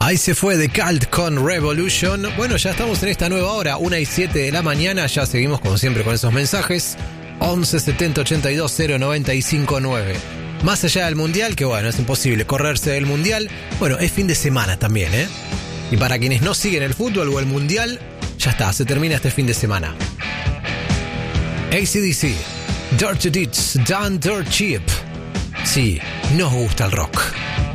Ahí se fue The Cult con Revolution. Bueno, ya estamos en esta nueva hora, 1:07 de la mañana. Ya seguimos como siempre con esos mensajes. 11 70 82 095 9. Más allá del mundial, que bueno, es imposible correrse del mundial. Bueno, es fin de semana también, ¿eh? Y para quienes no siguen el fútbol o el mundial, ya está, se termina este fin de semana. AC/DC, Dirty Deeds, Done Dirt Cheap. Sí, nos gusta el rock.